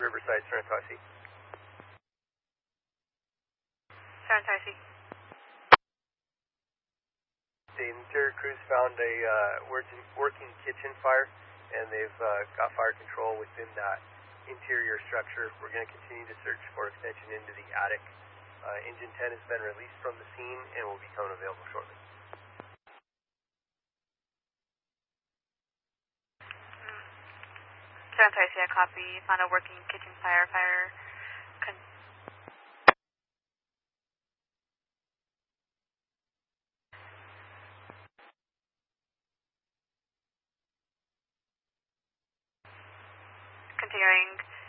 Riverside, Sorrento-IC. Sorrento-IC. The interior crews found a working kitchen fire, and they've got fire control within that interior structure. We're going to continue to search for extension into the attic. Engine 10 has been released from the scene and will become available shortly. Sorrento-IC, I copy. Found a working kitchen fire. Continuing.